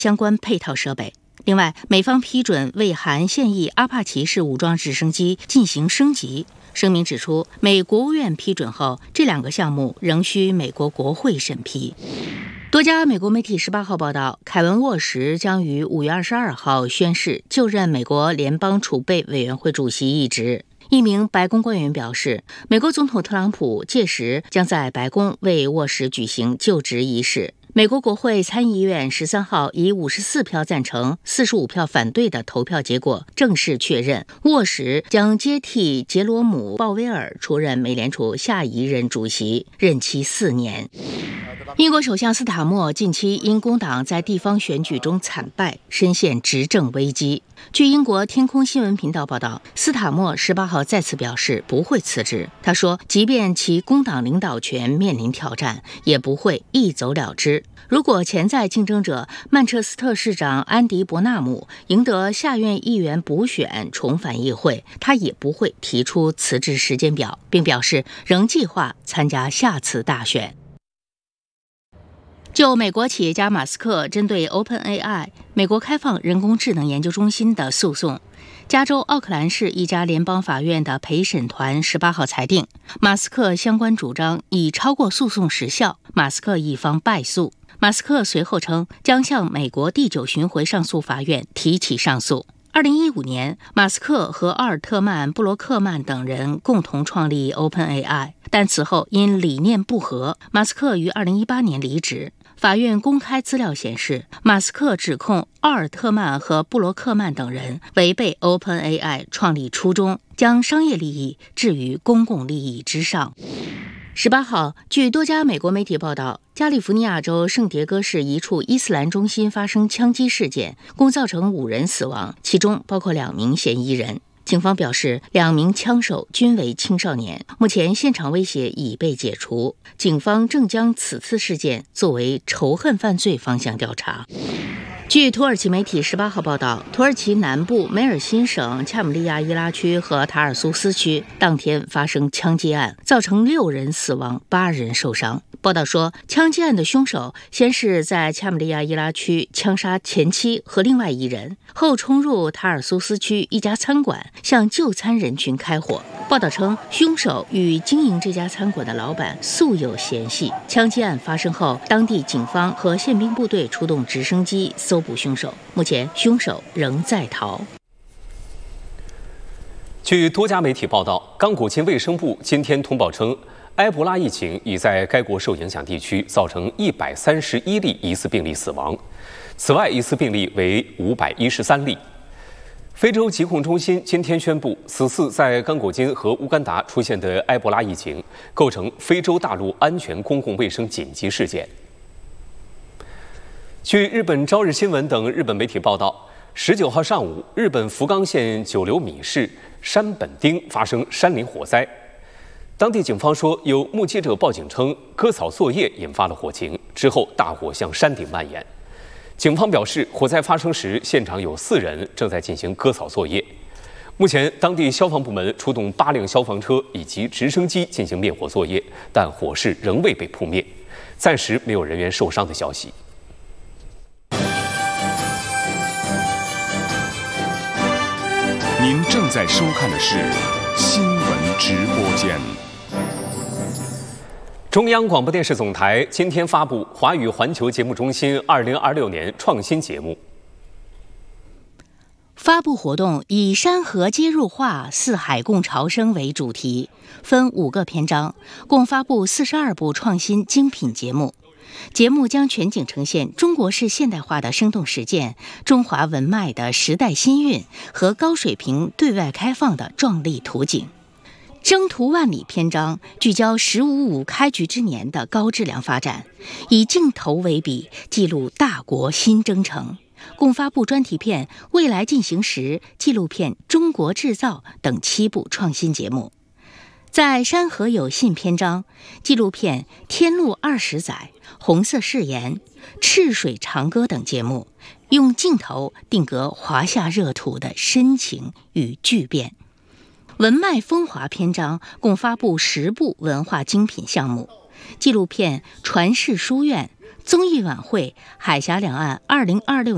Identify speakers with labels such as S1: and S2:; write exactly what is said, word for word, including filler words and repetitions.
S1: 相关配套设备。另外，美方批准为韩现役阿帕奇式武装直升机进行升级。声明指出，美国务院批准后，这两个项目仍需美国国会审批。多家美国媒体十八号报道，凯文·沃什将于五月二十二号宣誓就任美国联邦储备委员会主席一职。一名白宫官员表示，美国总统特朗普届时将在白宫为沃什举行就职仪式。美国国会参议院十三号以五十四票赞成、四十五票反对的投票结果，正式确认沃什将接替杰罗姆·鲍威尔出任美联储下一任主席，任期四年。英国首相斯塔默近期因工党在地方选举中惨败，深陷执政危机。据英国天空新闻频道报道，斯塔默十八号再次表示不会辞职。他说，即便其工党领导权面临挑战，也不会一走了之。如果潜在竞争者曼彻斯特市长安迪·伯纳姆赢得下院议员补选重返议会，他也不会提出辞职时间表，并表示仍计划参加下次大选。就美国企业家马斯克针对 OpenAI 美国开放人工智能研究中心的诉讼，加州奥克兰市一家联邦法院的陪审团十八号裁定，马斯克相关主张已超过诉讼时效，马斯克一方败诉。马斯克随后称将向美国第九巡回上诉法院提起上诉。二零一五年，马斯克和奥尔特曼·布罗克曼等人共同创立 OpenAI， 但此后因理念不合，马斯克于二零一八年离职。法院公开资料显示，马斯克指控奥尔特曼和布罗克曼等人违背 OpenAI 创立初衷，将商业利益置于公共利益之上。十八号，据多家美国媒体报道，加利福尼亚州圣迭戈市一处伊斯兰中心发生枪击事件，共造成五人死亡，其中包括两名嫌疑人。警方表示，两名枪手均为青少年，目前现场威胁已被解除。警方正将此次事件作为仇恨犯罪方向调查。据土耳其媒体十八号报道，土耳其南部梅尔辛省恰姆利亚伊拉区和塔尔苏斯区当天发生枪击案，造成六人死亡，八人受伤。报道说，枪击案的凶手先是在恰姆利亚伊拉区枪杀前妻和另外一人，后冲入塔尔苏斯区一家餐馆，向就餐人群开火。报道称，凶手与经营这家餐馆的老板素有嫌隙。枪击案发生后，当地警方和宪兵部队出动直升机搜捕凶手，目前凶手仍在逃。
S2: 据多家媒体报道，刚果金卫生部今天通报称，埃博拉疫情已在该国受影响地区造成一百三十一例疑似病例死亡，此外疑似病例为五百一十三例。非洲疾控中心今天宣布，此次在刚果金和乌干达出现的埃博拉疫情构成非洲大陆安全公共卫生紧急事件。据日本朝日新闻等日本媒体报道，十九号上午，日本福冈县九流米市山本町发生山林火灾。当地警方说，有目击者报警称割草作业引发了火情，之后大火向山顶蔓延。警方表示，火灾发生时，现场有四人正在进行割草作业。目前，当地消防部门出动八辆消防车以及直升机进行灭火作业，但火势仍未被扑灭，暂时没有人员受伤的消息。
S3: 您正在收看的是新闻直播间。
S2: 中央广播电视总台今天发布华语环球节目中心二零二六年创新节目。
S1: 发布活动以山河皆入画，四海共潮生为主题，分五个篇章，共发布四十二部创新精品节目。节目将全景呈现中国式现代化的生动实践、中华文脉的时代新韵和高水平对外开放的壮丽图景。征途万里篇章聚焦“十五五”开局之年的高质量发展，以镜头为笔，记录大国新征程。共发布专题片《未来进行时》、纪录片《中国制造》等七部创新节目。在山河有信篇章，纪录片《天路二十载》、红色誓言、赤水长歌等节目，用镜头定格华夏热土的深情与巨变。文脉风华篇章共发布十部文化精品项目，纪录片《传世书院》、综艺晚会《海峡两岸二零二六